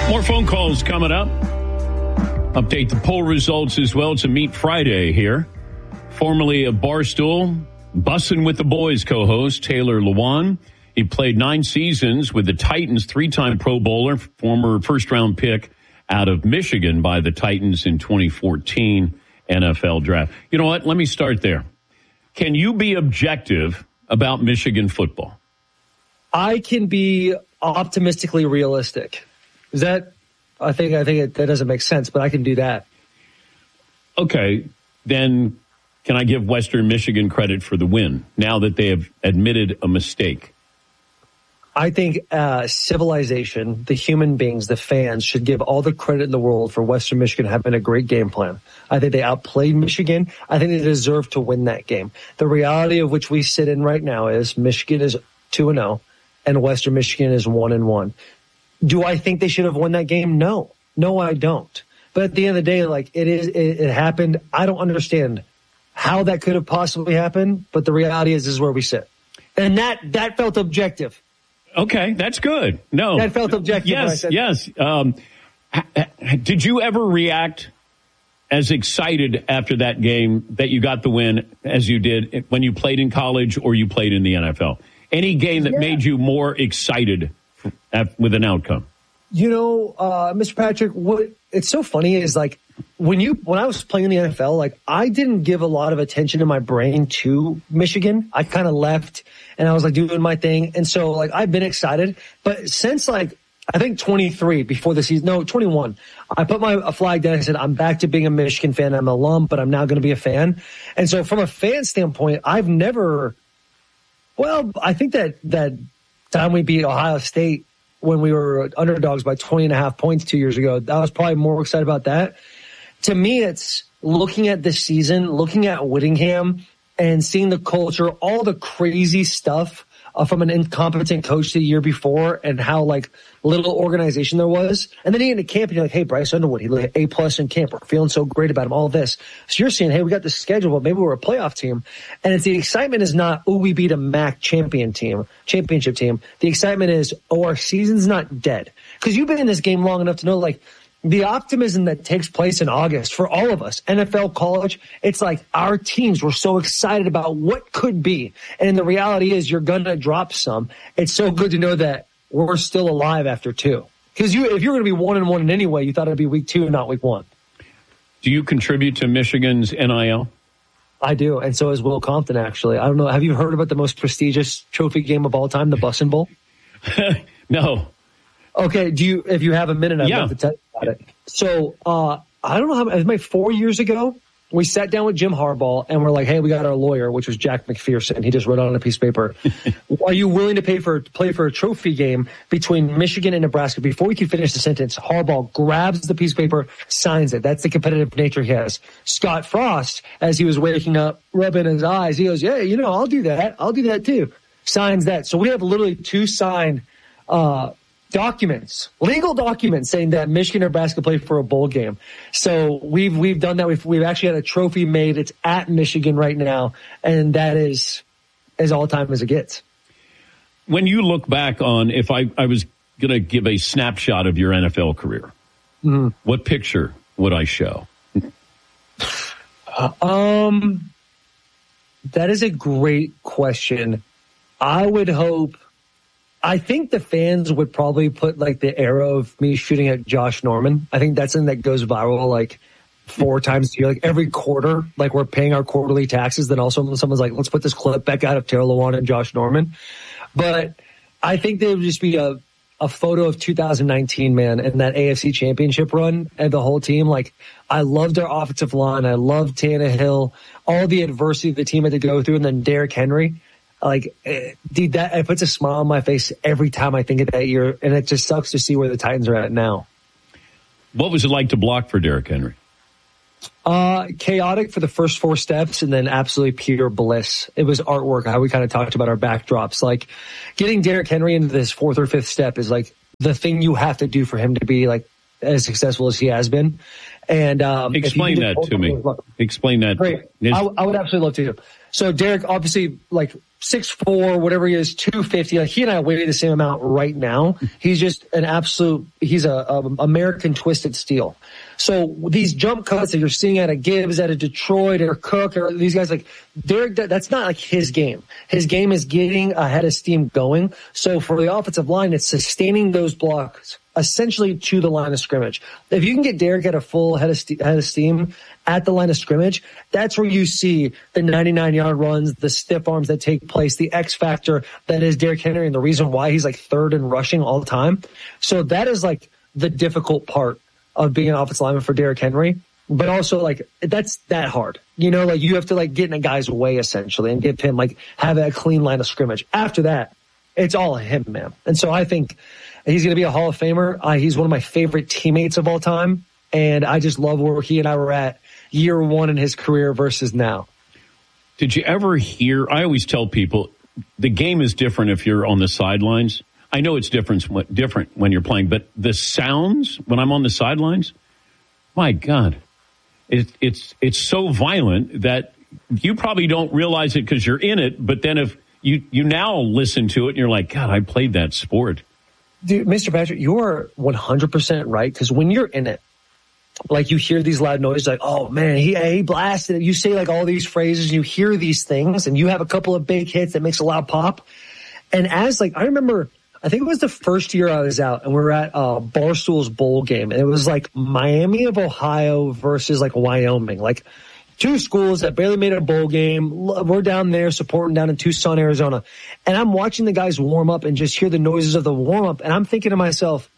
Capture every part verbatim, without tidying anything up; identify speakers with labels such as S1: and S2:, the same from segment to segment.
S1: More phone calls coming up. Update the poll results as well. It's a Meet Friday here. Formerly of Barstool, Bussin' with the Boys co-host Taylor Lewan. He played nine seasons with the Titans, three-time Pro Bowler, former first-round pick out of Michigan by the Titans in twenty fourteen N F L draft. You know what? Let me start there. Can you be objective about Michigan football?
S2: I can be optimistically realistic. Is that, I think, I think it, that doesn't make sense, but I can do that.
S1: Okay. Then can I give Western Michigan credit for the win now that they have admitted a mistake?
S2: I think uh, civilization, the human beings, the fans should give all the credit in the world for Western Michigan having a great game plan. I think they outplayed Michigan. I think they deserve to win that game. The reality of which we sit in right now is Michigan is two and oh and Western Michigan is one and one. Do I think they should have won that game? No. No, I don't. But at the end of the day, like it is, it, it happened. I don't understand how that could have possibly happened, but the reality is, this is where we sit. And that, that felt objective.
S1: Okay, that's good. No.
S2: That felt objective.
S1: Yes, yes. Um, did you ever react as excited after that game that you got the win as you did when you played in college or you played in the N F L? Any game that yeah. made you more excited with an outcome?
S2: You know, uh, Mister Patrick, what it's so funny is like when you when I was playing in the N F L, like I didn't give a lot of attention in my brain to Michigan. I kind of left and I was like doing my thing. And so like I've been excited, but since like I think twenty-three before the season, no, twenty-one, I put my a flag down. I said, I'm back to being a Michigan fan. I'm an alum, but I'm now going to be a fan. And so from a fan standpoint, I've never, well, I think that that time we beat Ohio State when we were underdogs by twenty and a half points two years ago, I was probably more excited about that. To me, it's looking at this season, looking at Whittingham and seeing the culture, all the crazy stuff uh, from an incompetent coach the year before and how like little organization there was. And then you get into camp and you're like, hey, Bryce Underwood, he like A plus in camp. We're feeling so great about him, all this. So you're seeing, hey, we got the schedule, but maybe we're a playoff team. And it's the excitement is not, oh, we beat a M A C champion team, championship team. The excitement is, oh, our season's not dead. Because you've been in this game long enough to know like the optimism that takes place in August for all of us, N F L, college, it's like our teams were so excited about what could be. And the reality is you're going to drop some. It's so good to know that we're still alive after two. Because you, if you're going to be one and one in any way, you thought it'd be week two and not week one.
S1: Do you contribute to Michigan's N I L?
S2: I do, and so is Will Compton, actually. I don't know. Have you heard about the most prestigious trophy game of all time, the Bussin' Bowl?
S1: No.
S2: Okay, do you? If you have a minute, I'd
S1: yeah.
S2: love to tell you about it. So, uh, I don't know how, it was maybe four years ago, we sat down with Jim Harbaugh and we're like, hey, we got our lawyer, which was Jack McPherson. He just wrote on a piece of paper. Are you willing to pay for play for a trophy game between Michigan and Nebraska? Before we could finish the sentence, Harbaugh grabs the piece of paper, signs it. That's the competitive nature he has. Scott Frost, as he was waking up, rubbing his eyes, he goes, yeah, you know, I'll do that. I'll do that too. Signs that. So we have literally two signed, uh, documents, legal documents saying that Michigan and Nebraska played for a bowl game. So we've we've done that. We've we've actually had a trophy made. It's at Michigan right now, and that is as all time as it gets.
S1: When you look back on, if I, I was going to give a snapshot of your N F L career, mm-hmm. what picture would I show?
S2: uh, um, that is a great question. I would hope. I think the fans would probably put like the arrow of me shooting at Josh Norman. I think that's something that goes viral like four times a year, like every quarter, like we're paying our quarterly taxes. Then also someone's like, let's put this clip back out of Taylor Lewan and Josh Norman. But I think there would just be a, a photo of two thousand nineteen, man, and that A F C championship run and the whole team. Like I loved our offensive line. I loved Tannehill, all the adversity the team had to go through. And then Derrick Henry. Like, dude, that it puts a smile on my face every time I think of that year, and it just sucks to see where the Titans are at now.
S1: What was it like to block for Derrick Henry?
S2: Uh, chaotic for the first four steps, and then absolutely pure bliss. It was artwork, how we kind of talked about our backdrops. Like, getting Derrick Henry into this fourth or fifth step is like the thing you have to do for him to be like as successful as he has been. And um,
S1: explain that to me. Look, explain that.
S2: Great. I, I would absolutely love to. So Derek, obviously, like six foot four, whatever he is, two fifty. Like he and I weigh the same amount right now. He's just an absolute. He's a, a American twisted steel. So these jump cuts that you're seeing out of Gibbs, out of Detroit, or Cook, or these guys, like Derek, that's not like his game. His game is getting a head of steam going. So for the offensive line, it's sustaining those blocks essentially to the line of scrimmage. If you can get Derek at a full head of, st- head of steam at the line of scrimmage, that's where you see the ninety-nine yard runs, the stiff arms that take place, the X factor that is Derrick Henry, and the reason why he's like third in rushing all the time. So that is like the difficult part of being an offensive lineman for Derrick Henry. But also, like, that's that hard. You know, like, you have to, like, get in a guy's way, essentially, and give him, like, have a clean line of scrimmage. After that, it's all him, man. And so I think he's going to be a Hall of Famer. Uh, he's one of my favorite teammates of all time. And I just love where he and I were at year one in his career versus now.
S1: Did you ever hear, I always tell people, the game is different if you're on the sidelines. I know it's different, different when you're playing, but the sounds when I'm on the sidelines, my God, it, it's it's so violent that you probably don't realize it because you're in it. But then if you, you now listen to it and you're like, God, I played that sport.
S2: Dude, Mister Patrick, you are one hundred percent right, because when you're in it, like you hear these loud noises like, oh, man, he, he blasted it. You say like all these phrases, you hear these things, and you have a couple of big hits that makes a loud pop. And as like, I remember, I think it was the first year I was out, and we were at uh, Barstool's bowl game, and it was like Miami of Ohio versus like Wyoming, like two schools that barely made a bowl game. We're down there supporting down in Tucson, Arizona, and I'm watching the guys warm up and just hear the noises of the warm up, and I'm thinking to myself,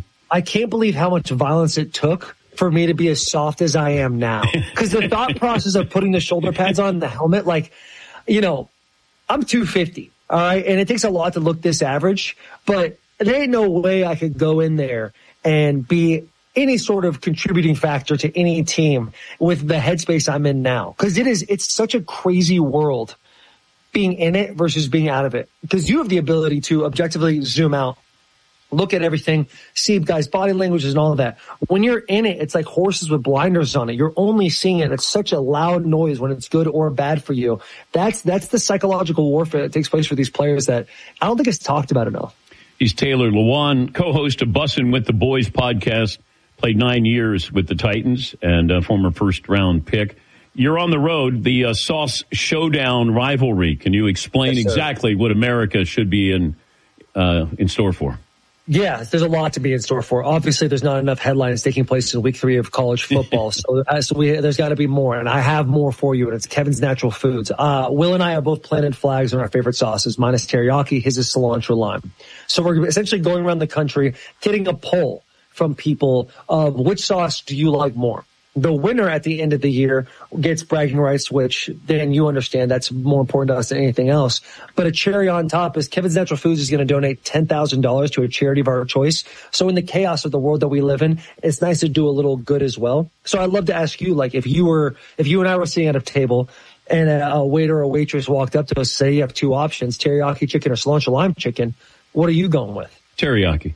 S2: I can't believe how much violence it took for me to be as soft as I am now. Because the thought process of putting the shoulder pads on the helmet, like, you know, I'm two fifty. All right. And it takes a lot to look this average, but there ain't no way I could go in there and be any sort of contributing factor to any team with the headspace I'm in now. Cause it is, it's such a crazy world being in it versus being out of it. Because you have the ability to objectively zoom out, look at everything, see guys' body languages and all of that. When you're in it, it's like horses with blinders on it. You're only seeing it. It's such a loud noise when it's good or bad for you. That's that's the psychological warfare that takes place for these players that I don't think it's talked about enough.
S1: He's Taylor Lewan, co-host of Bussin' with the Boys podcast, played nine years with the Titans and a former first-round pick. You're on the road, the uh, Sauce Showdown rivalry. Can you explain yes, exactly what America should be in uh, in store for?
S2: Yeah, there's a lot to be in store for. Obviously, there's not enough headlines taking place in week three of college football. so uh, so we, there's got to be more. And I have more for you, and it's Kevin's Natural Foods. Uh, Will and I have both planted flags on our favorite sauces. Mine is teriyaki. His is cilantro lime. So we're essentially going around the country getting a poll from people of which sauce do you like more. The winner at the end of the year gets bragging rights, which then you understand that's more important to us than anything else. But a cherry on top is Kevin's Natural Foods is going to donate ten thousand dollars to a charity of our choice. So in the chaos of the world that we live in, it's nice to do a little good as well. So I'd love to ask you, like, if you were, if you and I were sitting at a table and a, a waiter or a waitress walked up to us, say you have two options, teriyaki chicken or cilantro lime chicken, what are you going with?
S1: Teriyaki.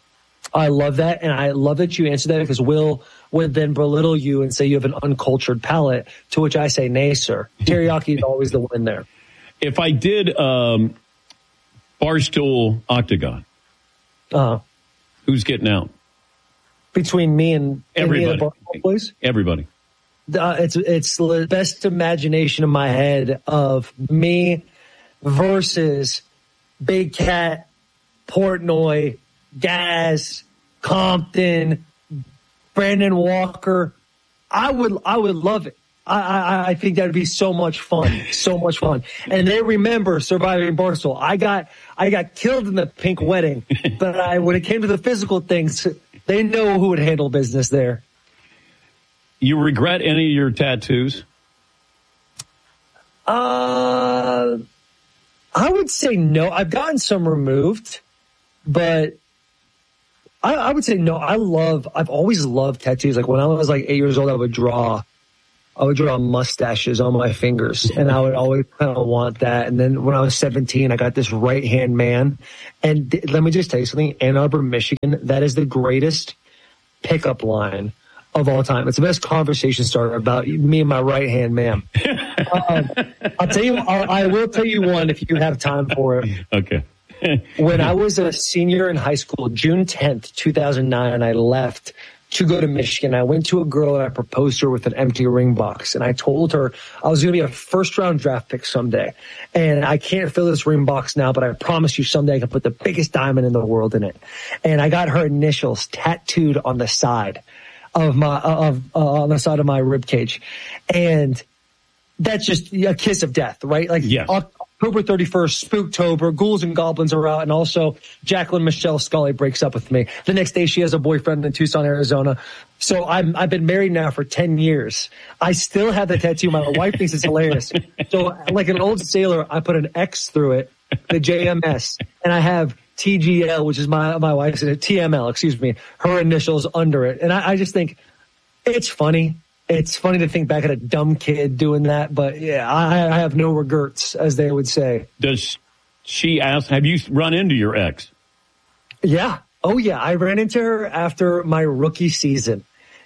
S2: I love that, and I love that you answered that because Will would then belittle you and say you have an uncultured palate, to which I say, nay, sir. Teriyaki is always the win there.
S1: If I did um, Barstool Octagon,
S2: uh-huh.
S1: who's getting out?
S2: Between me and
S1: everybody.
S2: Barstool, please?
S1: Everybody.
S2: Uh, it's, it's the best imagination in my head of me versus Big Cat, Portnoy, Gaz, Compton, Brandon Walker. I would, I would love it. I, I, I think that would be so much fun, so much fun. And they remember surviving Barstool. I got, I got killed in the pink wedding, but I, when it came to the physical things, they know who would handle business there.
S1: You regret any of your tattoos?
S2: Uh, I would say no. I've gotten some removed, but I, I would say no. I love, I've always loved tattoos. Like when I was like eight years old, I would draw, I would draw mustaches on my fingers, and I would always kind of want that. And then when I was seventeen, I got this right hand man. And th- let me just tell you something, Ann Arbor, Michigan, that is the greatest pickup line of all time. It's the best conversation starter about me and my right hand man. um, I'll tell you, I'll, I will tell you one if you have time for it.
S1: Okay.
S2: When I was a senior in high school, June tenth, two thousand nine, I left to go to Michigan. I went to a girl and I proposed to her with an empty ring box. And I told her I was going to be a first round draft pick someday. And I can't fill this ring box now, but I promise you someday I can put the biggest diamond in the world in it. And I got her initials tattooed on the side of my, of, uh, on the side of my rib cage. And that's just a kiss of death, right? Like,
S1: yes.
S2: October thirty-first, Spooktober, Ghouls and Goblins are out, and also Jacqueline Michelle Scully breaks up with me. The next day, she has a boyfriend in Tucson, Arizona. So I'm, I've been married now for ten years. I still have the tattoo. My wife thinks it's hilarious. So like an old sailor, I put an X through it, the J M S, and I have T G L, which is my, my wife's, T M L, excuse me, her initials under it. And I, I just think it's funny. It's funny to think back at a dumb kid doing that, but yeah, I, I have no regrets, as they would say.
S1: Does she ask, have you run into your ex?
S2: Yeah. Oh, yeah. I ran into her after my rookie season,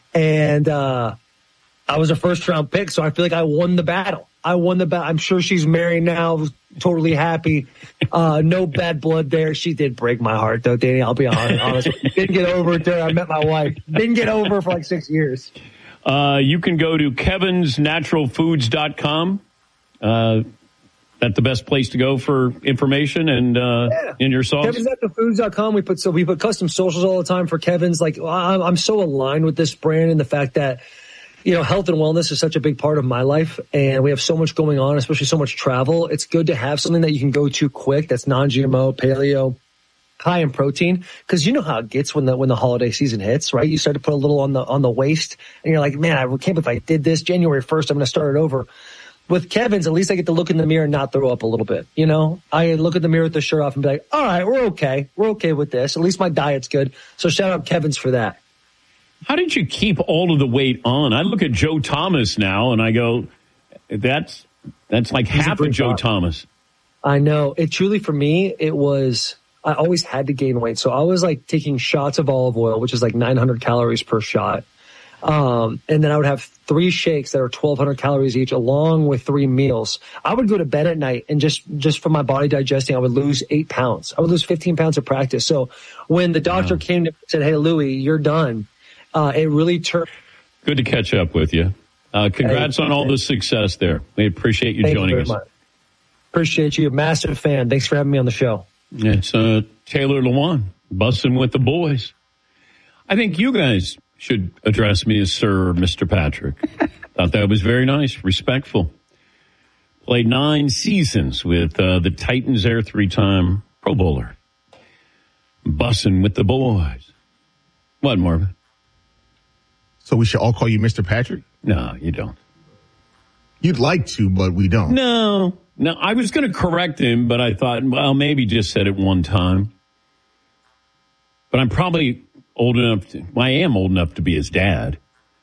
S2: and uh, I was a first round pick, so I feel like I won the battle. I won the battle. I'm sure she's married now, totally happy. Uh, no bad blood there. She did break my heart, though, Danny. I'll be honest. Didn't get over it till I met my wife. Didn't get over it for like six years.
S1: Uh, you can go to Kevins Natural Foods dot com. Uh, that's the best place to go for information and uh,
S2: yeah.
S1: in your sauce.
S2: Kevins Natural Foods dot com. We put so we put custom socials all the time for Kevin's. Like I'm, I'm so aligned with this brand and the fact that, you know, health and wellness is such a big part of my life, and we have so much going on, especially so much travel. It's good to have something that you can go to quick. That's non-G M O, paleo, high in protein, because you know how it gets when the when the holiday season hits, right? You start to put a little on the on the waist, and you're like, man, I can't believe I did this. January first, I'm going to start it over. With Kevin's, at least I get to look in the mirror and not throw up a little bit. You know, I look in the mirror with the shirt off and be like, all right, we're okay. We're okay with this. At least my diet's good. So shout out Kevin's for that.
S1: How did you keep all of the weight on? I look at Joe Thomas now and I go, that's that's like He's half of Joe body. Thomas.
S2: I know. It truly, for me, it was, I always had to gain weight. So I was like taking shots of olive oil, which is like nine hundred calories per shot. Um, and then I would have three shakes that are twelve hundred calories each, along with three meals. I would go to bed at night and just, just from my body digesting, I would lose eight pounds. I would lose fifteen pounds of practice. So when the doctor wow. came to me and said, hey, Louie, you're done. Uh, it really turned.
S1: Good to catch up with you. Uh, congrats hey, on all the success there. We appreciate you
S2: Thank
S1: joining
S2: you
S1: us.
S2: Much. Appreciate you. Massive fan. Thanks for having me on the show.
S1: It's uh, Taylor Lewan, busting with the boys. I think you guys should address me as Sir or Mister Patrick. Thought that was very nice, respectful. Played nine seasons with uh, the Titans, there three-time Pro Bowler. Busting with the boys. What, Marvin?
S3: So we should all call you Mister Patrick?
S1: No, you don't.
S3: You'd like to, but we don't.
S1: No. No, I was going to correct him, but I thought, well, maybe just said it one time. But I'm probably old enough to, well, I am old enough to be his dad.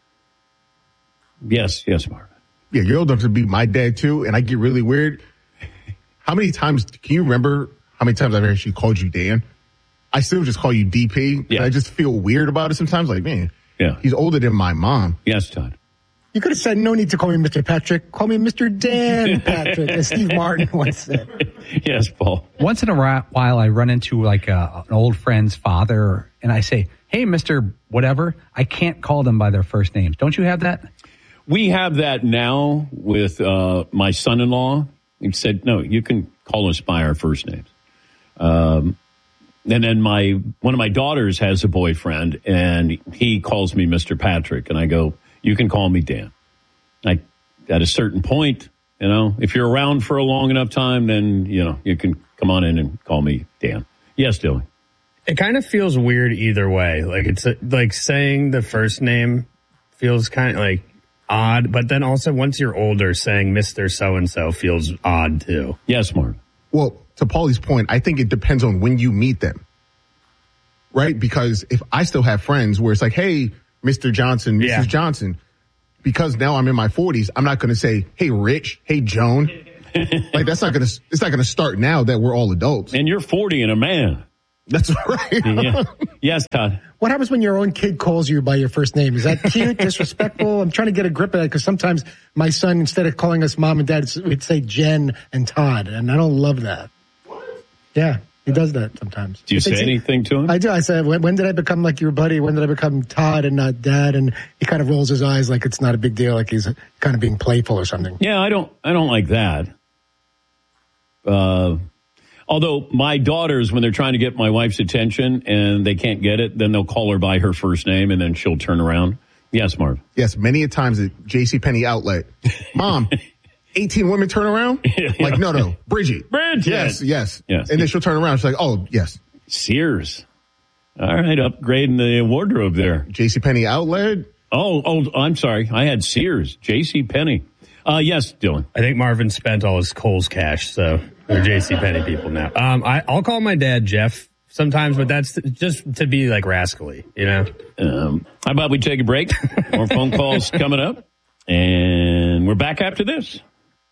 S1: Yes, yes, Marvin.
S3: Yeah, you're old enough to be my dad, too, and I get really weird. How many times, can you remember how many times I've actually called you Dan? I still just call you D P. Yeah. I just feel weird about it sometimes, like, man.
S1: Yeah.
S3: He's older than my mom.
S1: Yes, Todd.
S4: You could have said, no need to call me Mister Patrick. Call me Mister Dan Patrick, as Steve Martin once said.
S1: Yes, Paul.
S5: Once in a while, I run into like a, an old friend's father, and I say, hey, Mister Whatever. I can't call them by their first names. Don't you have that?
S1: We have that now with uh, my son-in-law. He said, no, you can call us by our first names. Um And then my one of my daughters has a boyfriend, and he calls me Mister Patrick, and I go, you can call me Dan. I, at a certain point, you know, if you're around for a long enough time, then, you know, you can come on in and call me Dan. Yes, Dylan.
S6: It kind of feels weird either way. Like it's a, like saying the first name feels kind of like odd, but then also once you're older, saying Mister So-and-so feels odd too.
S1: Yes, Mark.
S3: Well, to Paulie's point, I think it depends on when you meet them, right? Because if I still have friends where it's like, hey, Mister Johnson, Missus Yeah. Johnson, because now I'm in my forties, I'm not going to say, hey, Rich, hey, Joan. Like that's not going to, it's not going to start now that we're all adults.
S1: And you're forty and a man.
S3: That's right.
S1: Yeah. Yes, Todd.
S4: What happens when your own kid calls you by your first name? Is that cute, disrespectful? I'm trying to get a grip of that because sometimes my son, instead of calling us mom and dad, would say Jen and Todd, and I don't love that. Yeah, he does that sometimes.
S1: Do you say anything to him?
S4: I do. I said, when, when did I become like your buddy? When did I become Todd and not Dad? And he kind of rolls his eyes like it's not a big deal, like he's kind of being playful or something.
S1: Yeah, I don't. I don't like that. Uh, although my daughters, when they're trying to get my wife's attention and they can't get it, then they'll call her by her first name, and then she'll turn around. Yes, Marv.
S3: Yes, many a times at JCPenney outlet, Mom. eighteen women turn around?
S1: Yeah.
S3: Like, no, no. Bridget.
S1: Bridget.
S3: Yes, yes.
S1: Yes.
S3: And then she'll turn around. She's like, oh, yes.
S1: Sears. All right, upgrading the wardrobe there.
S3: JCPenney outlet.
S1: Oh, oh, I'm sorry. I had Sears. JCPenney. Uh, yes, Dylan.
S6: I think Marvin spent all his Kohl's cash, so they're JCPenney people now. Um, I, I'll call my dad Jeff sometimes, but that's just to be like rascally, you know?
S1: Um, how about we take a break? More phone calls coming up. And we're back after this.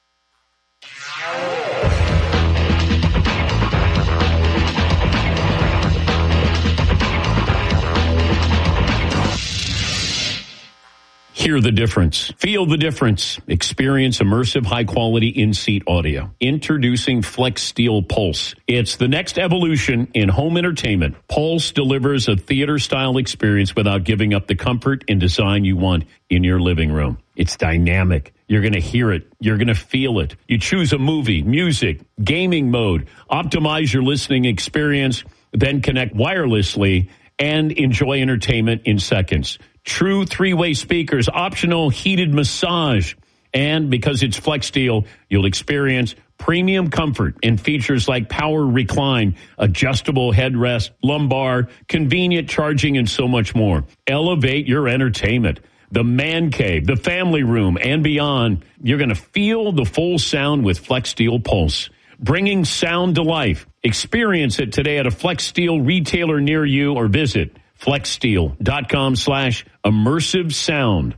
S1: Hear the difference. Feel the difference. Experience immersive, high-quality in-seat audio. Introducing Flex Steel Pulse. It's the next evolution in home entertainment. Pulse delivers a theater-style experience without giving up the comfort and design you want in your living room. It's dynamic. You're going to hear it. You're going to feel it. You choose a movie, music, gaming mode. Optimize your listening experience, then connect wirelessly and enjoy entertainment in seconds. True three-way speakers, optional heated massage. And because it's Flex Steel, you'll experience premium comfort and features like power recline, adjustable headrest, lumbar, convenient charging, and so much more. Elevate your entertainment. The man cave, the family room, and beyond. You're going to feel the full sound with Flex Steel Pulse. Bringing sound to life. Experience it today at a Flex Steel retailer near you or visit flexsteel.com slash immersive sound.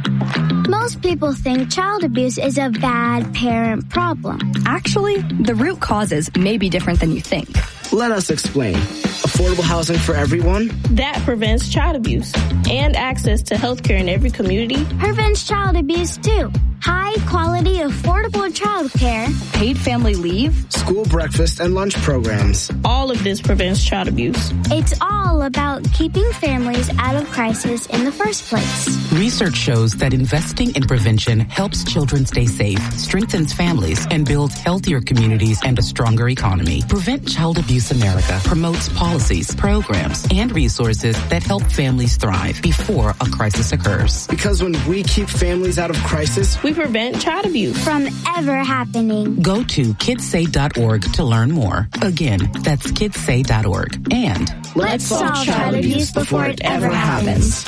S7: Most people think child abuse is a bad parent problem.
S8: Actually, the root causes may be different than you think.
S9: Let us explain. Affordable housing for everyone?
S10: That prevents child abuse and access to health care in every community.
S7: Prevents child abuse too. High quality, affordable child care.
S8: Paid family leave.
S9: School breakfast and lunch programs.
S10: All of this prevents child abuse.
S7: It's all about keeping families out of crisis in the first place.
S11: Research shows that investing in prevention helps children stay safe, strengthens families, and builds healthier communities and a stronger economy. Prevent Child Abuse America promotes policies, programs, and resources that help families thrive before a crisis occurs.
S9: Because when we keep families out of crisis,
S10: we prevent child abuse
S7: from ever happening.
S11: Go to kids say dot org to learn more. Again, that's kids say dot org. And
S7: let's solve child abuse before it ever happens.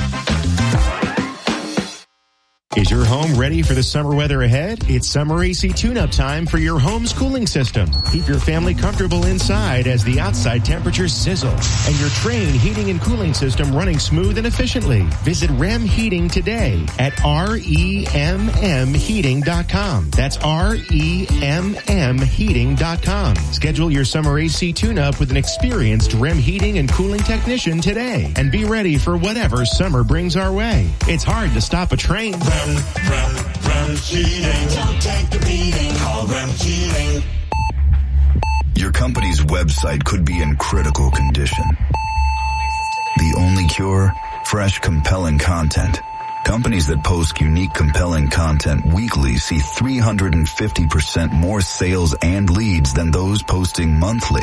S12: Is your home ready for the summer weather ahead? It's summer A C tune-up time for your home's cooling system. Keep your family comfortable inside as the outside temperatures sizzle and your Trane heating and cooling system running smooth and efficiently. Visit R E M Heating today at R E M M heating dot com. That's R E M M heating dot com. Schedule your summer A C tune-up with an experienced R E M heating and cooling technician today and be ready for whatever summer brings our way. It's hard to stop a train.
S13: R E M, R E M Heating. Don't take the beating. Call R E M Heating.
S14: Your company's website could be in critical condition. The only cure? Fresh, compelling content. Companies that post unique, compelling content weekly see three hundred fifty percent more sales and leads than those posting monthly.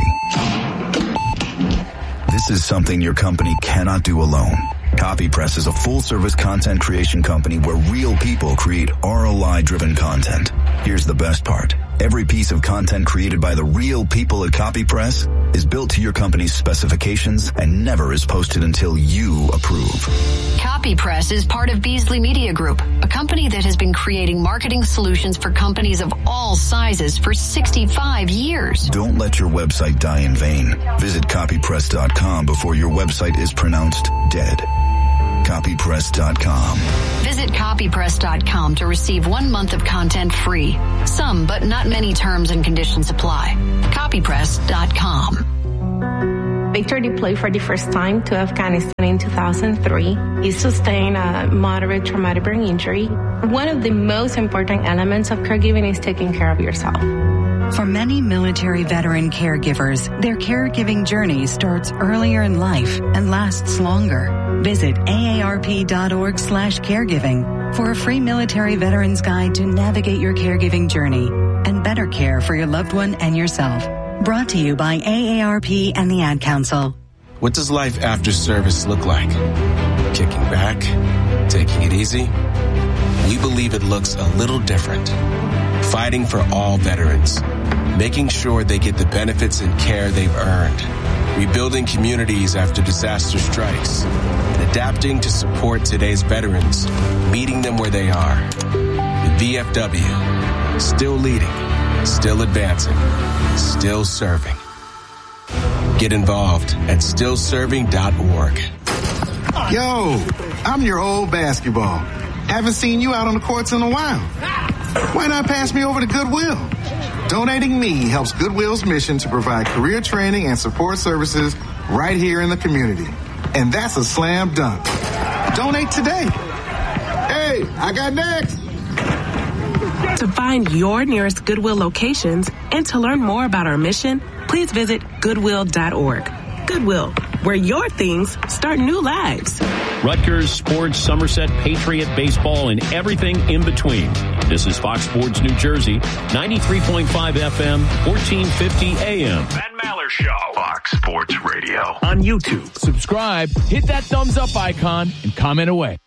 S14: This is something your company cannot do alone. CopyPress is a full-service content creation company where real people create R O I-driven content. Here's the best part. Every piece of content created by the real people at CopyPress is built to your company's specifications and never is posted until you approve.
S15: CopyPress is part of Beasley Media Group, a company that has been creating marketing solutions for companies of all sizes for sixty-five years.
S14: Don't let your website die in vain. Visit copypress dot com before your website is pronounced dead. copypress dot com.
S15: Visit copypress dot com to receive one month of content free. Some, but not many terms and conditions apply. copypress dot com.
S16: Victor deployed for the first time to Afghanistan in two thousand three. He sustained a moderate traumatic brain injury. One of the most important elements of caregiving is taking care of yourself.
S17: For many military veteran caregivers, their caregiving journey starts earlier in life and lasts longer. Visit A A R P dot org slash caregiving for a free military veterans guide to navigate your caregiving journey and better care for your loved one and yourself. Brought to you by A A R P and the Ad Council.
S18: What does life after service look like? Kicking back? Taking it easy? We believe it looks a little different. Fighting for all veterans. Making sure they get the benefits and care they've earned. Rebuilding communities after disaster strikes. And adapting to support today's veterans. Meeting them where they are. The V F W. Still leading. Still advancing. Still serving. Get involved at still serving dot org.
S19: Yo, I'm your old basketball. Haven't seen you out on the courts in a while. Why not pass me over to Goodwill? Donating me helps Goodwill's mission to provide career training and support services right here in the community. And that's a slam dunk. Donate today. Hey, I got next.
S20: To find your nearest Goodwill locations and to learn more about our mission, please visit goodwill dot org. Goodwill, where your things start new lives.
S1: Rutgers, sports, Somerset, Patriot, baseball, and everything in between. This is Fox Sports New Jersey, ninety-three point five F M, fourteen fifty A M.
S21: Ben Maller Show. Fox Sports Radio. On YouTube. Subscribe, hit that thumbs up icon, and comment away.